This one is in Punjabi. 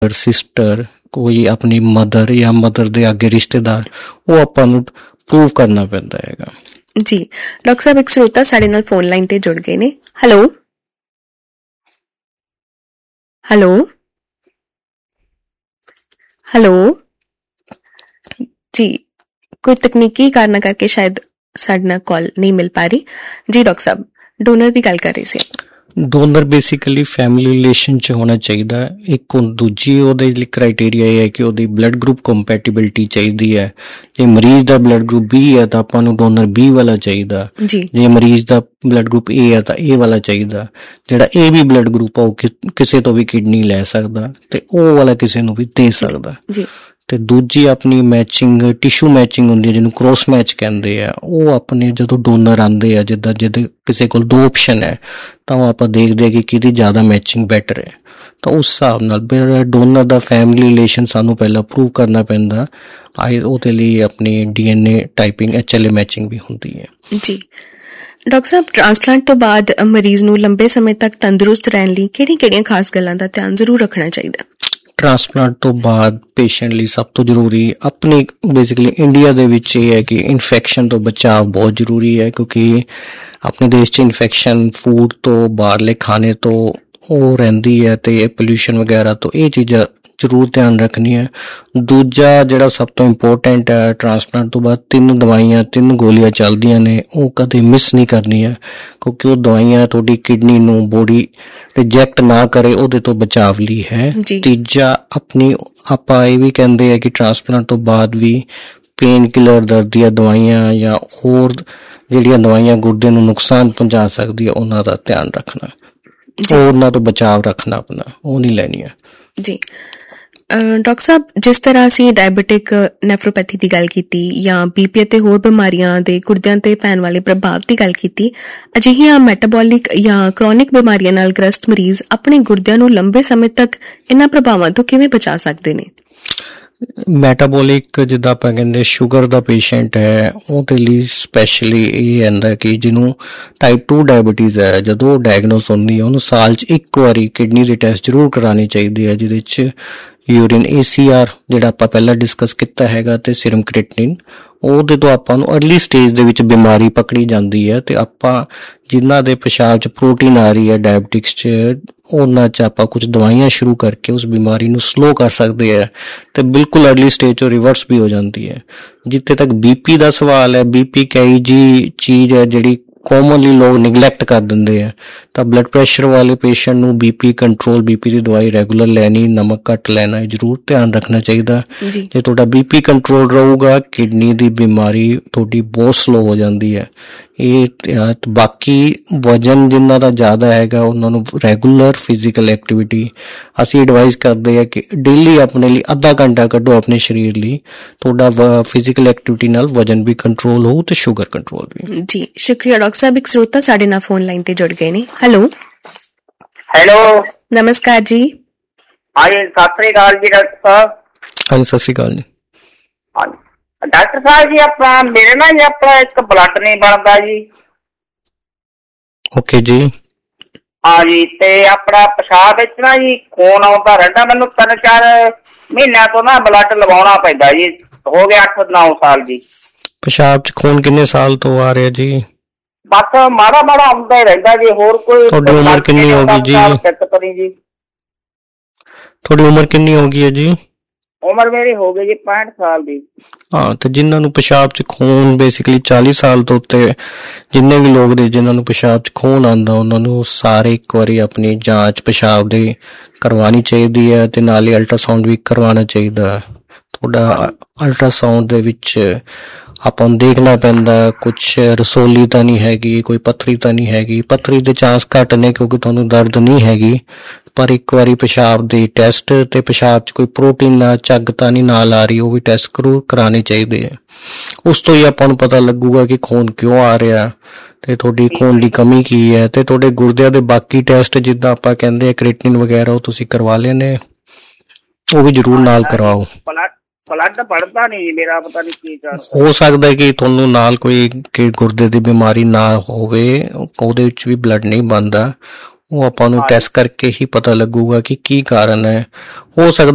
ਸਿਸਟਰ, ਕੋਈ ਆਪਣੀ ਮਦਰ ਜਾਂ ਮਦਰ ਦੇ ਅੱਗੇ ਰਿਸ਼ਤੇਦਾਰ, ਉਹ ਆਪਾਂ ਨੂੰ ਪ੍ਰੂਵ ਕਰਨਾ ਪੈਂਦਾ ਹੈਗਾ ਜੀ। ਡਾਕਟਰ ਸਾਹਿਬ, ਇੱਕ ਸਰੋਤਾ ਸਾਡੇ ਨਾਲ ਫੋਨ ਲਾਈਨ ਤੇ ਜੁੜ ਗਏ ਨੇ। ਹੈਲੋ ਹੈਲੋ ਹੈਲੋ ਜੀ, ਕੋਈ ਤਕਨੀਕੀ ਕਾਰਨ ਕਰਕੇ ਸ਼ਾਇਦ ਸਾਡੇ ਨਾਲ ਕਾਲ ਨਹੀਂ ਮਿਲ ਪਾ ਰਹੀ ਜੀ। ਡਾਕਟਰ ਸਾਹਿਬ, ਡੋਨਰ ਦੀ ਗੱਲ ਕਰ ਰਹੇ ਸੀ। ਡੋਨਰ ਬੇਸਿਕਲੀ ਫੈਮਿਲੀ ਰਿਲੇਸ਼ਨ 'ਚ ਹੋਣਾ ਚਾਹੀਦਾ। ਇੱਕ ਦੂਜੀ ਉਹਦੇ ਲਈ ਕ੍ਰਾਈਟੇਰੀਆ ਇਹ ਹੈ ਕਿ ਉਹਦੀ ਬਲੱਡ ਗਰੁੱਪ ਕੰਪੈਟੀਬਿਲਿਟੀ ਚਾਹੀਦੀ ਹੈ। ਜੇ ਮਰੀਜ਼ ਦਾ ਬਲੱਡ ਗਰੁੱਪ B ਹੈ ਤਾਂ ਆਪਾਂ ਨੂੰ ਡੋਨਰ B ਵਾਲਾ ਚਾਹੀਦਾ। ਜੇ ਮਰੀਜ਼ ਦਾ ਬਲੱਡ ਗਰੁੱਪ A ਹੈ ਤਾਂ A ਵਾਲਾ ਚਾਹੀਦਾ। ਜਿਹੜਾ AB ਬਲੱਡ ਗਰੁੱਪ ਆ ਉਹ ਕਿਸੇ ਤੋਂ ਵੀ ਕਿਡਨੀ ਲੈ ਸਕਦਾ ਤੇ ਉਹ ਵਾਲਾ ਕਿਸੇ ਨੂੰ ਵੀ ਦੇ ਸਕਦਾ। ਤੇ ਦੂਜੀ ਆਪਣੀ ਮੈਚਿੰਗ, ਟਿਸ਼ੂ ਮੈਚਿੰਗ ਹੁੰਦੀ ਹੈ ਜਿਹਨੂੰ ਕ੍ਰੋਸ ਮੈਚ ਕਹਿੰਦੇ ਆ। ਉਹ ਆਪਣੇ ਜਦੋਂ ਡੋਨਰ ਆਉਂਦੇ ਆ, ਜਿੱਦਾਂ ਕਿਸੇ ਕੋਲ 2 ਆਪਸ਼ਨ ਹੈ ਤਾਂ ਉਹ ਆਪਾਂ ਦੇਖਦੇ ਆ ਕਿ ਕਿਹਦੀ ਜ਼ਿਆਦਾ ਮੈਚਿੰਗ ਬੈਟਰ ਹੈ। ਤਾਂ ਉਸ ਹਿਸਾਬ ਨਾਲ ਡੋਨਰ ਦਾ ਫੈਮਿਲੀ ਰਿਲੇਸ਼ਨ ਸਾਨੂੰ ਪਹਿਲਾਂ ਪ੍ਰੂਵ ਕਰਨਾ ਪੈਂਦਾ। ਉਹਦੇ ਲਈ ਆਪਣੀ DNA ਟਾਈਪਿੰਗ HLA ਮੈਚਿੰਗ ਵੀ ਹੁੰਦੀ ਹੈ ਜੀ। ਡਾਕਟਰ ਸਾਹਿਬ, ਟ੍ਰਾਂਸਪਲਾਂਟ ਤੋਂ ਬਾਅਦ ਮਰੀਜ਼ ਨੂੰ ਲੰਬੇ ਸਮੇਂ ਤੱਕ ਤੰਦਰੁਸਤ ਰਹਿਣ ਲਈ ਕਿਹੜੀਆਂ ਖਾਸ ਗੱਲਾਂ ਦਾ ਧਿਆਨ ਜ਼ਰੂਰ ਰੱਖਣਾ ਚਾਹੀਦਾ? ਟ੍ਰਾਂਸਪਲਾਂਟ ਤੋਂ ਬਾਅਦ ਪੇਸ਼ੈਂਟ ਲਈ ਸਭ ਤੋਂ ਜ਼ਰੂਰੀ ਆਪਣੀ ਬੇਸਿਕਲੀ ਇੰਡੀਆ ਦੇ ਵਿੱਚ ਇਹ ਹੈ ਕਿ ਇਨਫੈਕਸ਼ਨ ਤੋਂ ਬਚਾਅ ਬਹੁਤ ਜ਼ਰੂਰੀ ਹੈ, ਕਿਉਂਕਿ ਆਪਣੇ ਦੇਸ਼ 'ਚ ਇਨਫੈਕਸ਼ਨ ਫੂਡ ਤੋਂ, ਬਾਹਰਲੇ ਖਾਣੇ ਤੋਂ ਉਹ ਰਹਿੰਦੀ ਹੈ ਤੇ ਪੋਲਿਊਸ਼ਨ ਵਗੈਰਾ ਤੋਂ। ਇਹ ਚੀਜ਼ਾਂ ਜ਼ਰੂਰ ਧਿਆਨ ਰੱਖਣੀ ਹੈ। ਦੂਜਾ ਜਿਹੜਾ ਸਭ ਤੋਂ ਇੰਪੋਰਟੈਂਟ ਹੈ, ਟ੍ਰਾਂਸਪਲਾਂਟ ਤੋਂ ਬਾਅਦ 3 ਗੋਲੀਆਂ ਚੱਲਦੀਆਂ ਨੇ, ਉਹ ਕਦੇ ਮਿਸ ਨਹੀਂ ਕਰਨੀਆਂ, ਕਿਉਂਕਿ ਉਹ ਦਵਾਈਆਂ ਤੁਹਾਡੀ ਕਿਡਨੀ ਨੂੰ ਬੋਡੀ ਰਿਜੈਕਟ ਨਾ ਕਰੇ ਉਹਦੇ ਤੋਂ ਬਚਾਵ ਲਈ ਹੈ। ਤੀਜਾ ਆਪਾਂ ਇਹ ਵੀ ਕਹਿੰਦੇ ਆ ਕਿ ਟ੍ਰਾਂਸਪਲਾਂਟ ਤੋਂ ਬਾਅਦ ਵੀ ਪੇਨ ਕਿਲਰ, ਦਰਦ ਦੀਆਂ ਦਵਾਈਆਂ ਜਾਂ ਹੋਰ ਜਿਹੜੀਆਂ ਦਵਾਈਆਂ ਗੁਰਦੇ ਨੂੰ ਨੁਕਸਾਨ ਪਹੁੰਚਾ ਸਕਦੀ ਹੈ ਉਹਨਾਂ ਦਾ ਧਿਆਨ ਰੱਖਣਾ, ਉਹਨਾਂ ਤੋਂ ਬਚਾਵ ਰੱਖਣਾ ਆਪਣਾ, ਉਹ ਨਹੀਂ ਲੈਣੀਆਂ ਜੀ। ਡਾਕਟਰ ਸਾਹਿਬ, ਜਿਸ ਤਰ੍ਹਾਂ ਅਸੀਂ ਡਾਇਬਟਿਕ ਨੈਫਰੋਪੈਥੀ ਦੀ ਗੱਲ ਕੀਤੀ ਜਾਂ BP ਅਤੇ ਹੋਰ ਬਿਮਾਰੀਆਂ ਦੇ ਗੁਰਦਿਆਂ ਤੇ ਪੈਣ ਵਾਲੇ ਪ੍ਰਭਾਵ ਦੀ ਗੱਲ ਕੀਤੀ, ਅਜਿਹੀਆਂ ਮੈਟਾਬੋਲਿਕ ਜਾਂ ਕ੍ਰੋਨਿਕ ਬਿਮਾਰੀਆਂ ਨਾਲ ਗ੍ਰਸਤ ਮਰੀਜ਼ ਆਪਣੇ ਗੁਰਦਿਆਂ ਨੂੰ ਲੰਬੇ ਸਮੇਂ ਤੱਕ ਇਹਨਾਂ ਪ੍ਰਭਾਵਾਂ ਤੋਂ ਕਿਵੇਂ ਬਚਾ ਸਕਦੇ ਨੇ? ਮੈਟਾਬੋਲਿਕ, ਜਿੱਦਾਂ ਆਪਾਂ ਕਹਿੰਦੇ ਸ਼ੂਗਰ ਦਾ ਪੇਸ਼ੈਂਟ ਹੈ, ਉਹਦੇ ਲਈ ਸਪੈਸ਼ਲੀ ਇਹ ਹੁੰਦਾ ਕਿ ਜਿਹਨੂੰ ਟਾਈਪ 2 ਡਾਇਬਟੀਜ਼ ਹੈ, ਜਦੋਂ ਉਹ ਡਾਇਗਨੋਸ ਹੁੰਦੀ ਹੈ ਉਹਨੂੰ ਸਾਲ 'ਚ 1 ਵਾਰੀ ਕਿਡਨੀ ਦੀ ਟੈਸਟ ਜ਼ਰੂਰ ਕਰਾਉਣੀ ਚਾਹੀਦੀ ਹੈ, ਜਿਹਦੇ 'ਚ ਯੂਰਿਨ ACR ਜਿਹੜਾ ਆਪਾਂ ਪਹਿਲਾਂ ਡਿਸਕਸ ਕੀਤਾ ਹੈਗਾ ਤੇ ਸੀਰਮ ਕ੍ਰੀਏਟਿਨਿਨ। ਉਹਦੇ ਤੋਂ ਆਪਾਂ ਨੂੰ ਅਰਲੀ ਸਟੇਜ ਦੇ ਵਿੱਚ ਬਿਮਾਰੀ ਪਕੜੀ ਜਾਂਦੀ ਹੈ ਤੇ ਆਪਾਂ ਜਿਨ੍ਹਾਂ ਦੇ ਪਿਸ਼ਾਬ 'ਚ ਪ੍ਰੋਟੀਨ ਆ ਰਹੀ ਹੈ ਡਾਇਬਟਿਕਸ 'ਚ, ਉਹਨਾਂ 'ਚ ਆਪਾਂ ਕੁਝ ਦਵਾਈਆਂ ਸ਼ੁਰੂ ਕਰਕੇ ਉਸ ਬਿਮਾਰੀ ਨੂੰ ਸਲੋ ਕਰ ਸਕਦੇ ਹੈ ਤੇ ਬਿਲਕੁਲ ਅਰਲੀ ਸਟੇਜ 'ਚੋਂ ਰਿਵਰਸ ਵੀ ਹੋ ਜਾਂਦੀ ਹੈ। ਜਿੱਥੇ ਤੱਕ BP ਦਾ ਸਵਾਲ ਹੈ, BP ਕਈ ਜੀ ਚੀਜ਼ ਹੈ ਜਿਹੜੀ ਕਾਮਨਲੀ ਲੋਕ ਨਿਗਲੈਕਟ ਕਰ ਦਿੰਦੇ ਆ। ਤਾਂ ਬਲੱਡ ਪ੍ਰੈਸ਼ਰ ਵਾਲੇ ਪੇਸ਼ੈਂਟ ਨੂੰ BP ਕੰਟਰੋਲ, BP ਦੀ ਦਵਾਈ ਰੈਗੂਲਰ ਲੈਣੀ, ਨਮਕ ਘੱਟ ਲੈਣਾ, ਜ਼ਰੂਰ ਧਿਆਨ ਰੱਖਣਾ ਚਾਹੀਦਾ। ਜੇ ਤੁਹਾਡਾ BP ਕੰਟਰੋਲ ਰਹੂਗਾ, ਕਿਡਨੀ ਦੀ ਬਿਮਾਰੀ ਤੁਹਾਡੀ ਬਹੁਤ ਸਲੋ ਹੋ ਜਾਂਦੀ ਹੈ। ਬਾਕੀ ਵਜਨ ਜਿਨ੍ਹਾਂ ਦਾ ਜ਼ਿਆਦਾ ਹੈਗਾ ਉਹਨਾਂ ਨੂੰ ਰੈਗੂਲਰ ਫਿਜ਼ੀਕਲ ਐਕਟੀਵਿਟੀ ਅਸੀਂ ਐਡਵਾਈਜ਼ ਕਰਦੇ ਆ ਕਿ ਡੇਲੀ ਆਪਣੇ ਲਈ ਅੱਧਾ ਘੰਟਾ ਕੱਢੋ ਆਪਣੇ ਸਰੀਰ ਲਈ। ਤੁਹਾਡਾ ਫਿਜ਼ੀਕਲ ਐਕਟੀਵਿਟੀ ਨਾਲ ਵਜਨ ਵੀ ਕੰਟਰੋਲ ਹੋਊ ਤੇ ਸ਼ੂਗਰ ਕੰਟਰੋਲ ਵੀ। ਜੀ, ਸ਼ੁਕਰੀਆ ਡਾਕਟਰ ਸਾਹਿਬ। ਇੱਕ ਸਰੋਤਾ ਸਾਡੇ ਨਾਲ ਫੋਨ ਲਾਈਨ ਤੇ ਜੁੜ ਗਏ ਨੇ। ਹੈਲੋ ਨਮਸਕਾਰ ਜੀ। ਹਾਂਜੀ, ਸਤਿ ਸ੍ਰੀ ਅਕਾਲ ਜੀ ਡਾਕਟਰ ਸਾਹਿਬ। ਹਾਂਜੀ, ਸਤਿ ਸ੍ਰੀ ਅਕਾਲ ਜੀ। ਡਾਕਟਰ ਸਾਹਿਬ ਜੀ, ਮੇਰੇ ਨਾ ਜੀ ਆਪਣਾ ਇੱਕ ਬਲੱਡ ਨਹੀਂ ਬਣਦਾ ਜੀ। ਓਕੇ ਜੀ। ਹਾਂਜੀ, ਤੇ ਆਪਣਾ ਪਿਸ਼ਾਬ ਵਿੱਚ ਨਾ ਜੀ ਖੂਨ ਆਉਂਦਾ ਰਹਿੰਦਾ। ਮੈਨੂੰ 3-4 ਮਹੀਨਿਆਂ ਤੋਂ ਨਾ ਬਲੱਡ ਲਵਾਉਣਾ ਪੈਂਦਾ ਜੀ। ਹੋ ਗਿਆ 8-9 ਸਾਲ ਜੀ। ਪਿਸ਼ਾਬ 'ਚ ਖੂਨ ਕਿੰਨੇ ਸਾਲ ਤੋਂ ਆ ਰਿਹਾ ਜੀ? ਬਸ ਮਾੜਾ ਆਉਂਦਾ ਹੀ ਰਹਿੰਦਾ ਜੀ। ਹੋਰ ਕੋਈ? ਤੁਹਾਡੀ ਉਮਰ ਕਿੰਨੀ ਹੋ ਗਈ ਜੀ? ਤੁਹਾਡੀ ਉਮਰ ਕਿੰਨੀ ਹੋ ਗਈ ਹੈ ਜੀ? ਉਮਰ ਮੇਰੀ ਹੋ ਗਈ ਜੀ 65 ਸਾਲ ਦੀ। ਹਾਂ, ਤੇ ਜਿਨ੍ਹਾਂ ਨੂੰ ਪਿਸ਼ਾਬ 'ਚ ਖੂਨ ਬੇਸਿਕਲੀ 40 ਸਾਲ ਤੋਂ ਉੱਤੇ ਜਿੰਨੇ ਵੀ ਲੋਕ ਨੇ ਜਿਨ੍ਹਾਂ ਨੂੰ ਪਿਸ਼ਾਬ 'ਚ ਖੂਨ ਆਉਂਦਾ, ਉਹਨਾਂ ਨੂੰ ਸਾਰੇ ਇੱਕ ਵਾਰੀ ਆਪਣੀ ਜਾਂਚ ਪਿਸ਼ਾਬ ਦੀ ਕਰਵਾਉਣੀ ਚਾਹੀਦੀ ਹੈ ਤੇ ਨਾਲ ਹੀ ਅਲਟਰਾਸਾਊਂਡ ਵੀ ਕਰਵਾਉਣਾ ਚਾਹੀਦਾ। ਤੁਹਾਡਾ ਅਲਟਰਾਸਾਊਂਡ ਦੇ ਵਿੱਚ ਆਪਾਂ ਨੂੰ ਦੇਖਣਾ ਪੈਂਦਾ ਕੁਛ ਰਸੋਲੀ ਤਾਂ ਨਹੀਂ ਹੈਗੀ, ਕੋਈ ਪੱਥਰੀ ਤਾਂ ਨਹੀਂ ਹੈਗੀ। ਪੱਥਰੀ ਦੇ ਚਾਂਸ ਘੱਟ ਨੇ ਕਿਉਂਕਿ ਤੁਹਾਨੂੰ ਦਰਦ ਨਹੀਂ ਹੈਗੀ, ਪਰ ਇੱਕ ਵਾਰੀ ਪਿਸ਼ਾਬ ਦੀ ਟੈਸਟ ਤੇ ਪਿਸ਼ਾਬ 'ਚ ਕੋਈ ਪ੍ਰੋਟੀਨ ਨਾਲ ਝੱਗ ਤਾਂ ਨਹੀਂ ਨਾਲ ਆ ਰਹੀ, ਉਹ ਵੀ ਟੈਸਟ ਜ਼ਰੂਰ ਕਰਾਉਣੇ ਚਾਹੀਦੇ ਆ। ਉਸ ਤੋਂ ਹੀ ਆਪਾਂ ਨੂੰ ਪਤਾ ਲੱਗੂਗਾ ਕਿ ਖੂਨ ਕਿਉਂ ਆ ਰਿਹਾ ਤੇ ਤੁਹਾਡੀ ਖੂਨ ਦੀ ਕਮੀ ਕੀ ਹੈ। ਤੇ ਤੁਹਾਡੇ ਗੁਰਦਿਆਂ ਦੇ ਬਾਕੀ ਟੈਸਟ ਜਿੱਦਾਂ ਆਪਾਂ ਕਹਿੰਦੇ ਆ ਕ੍ਰੀਏਟਿਨਿਨ ਵਗੈਰਾ, ਉਹ ਤੁਸੀਂ ਕਰਵਾ ਲੈਣੇ, ਉਹ ਵੀ ਜ਼ਰੂਰ ਨਾਲ ਕਰਵਾਓ। ਬਲੱਡ बढ़ता ਨਹੀਂ ਮੇਰਾ, ਪਤਾ ਨਹੀਂ ਕੀ ਕਾਰਨ। ਹੋ ਸਕਦਾ ਕਿ ਤੁਹਾਨੂੰ ਨਾਲ ਕੋਈ ਗੁਰਦੇ ਦੀ ਬਿਮਾਰੀ ਨਾ ਹੋਵੇ, ਉਹਦੇ ਵਿੱਚ ਵੀ ਬਲੱਡ ਨਹੀਂ ਬਣਦਾ। ਉਹ ਆਪਾਂ ਨੂੰ ਟੈਸਟ ਕਰਕੇ ਹੀ ਪਤਾ ਲੱਗੂਗਾ ਕਿ ਕੀ ਕਾਰਨ ਹੈ। ਹੋ ਸਕਦਾ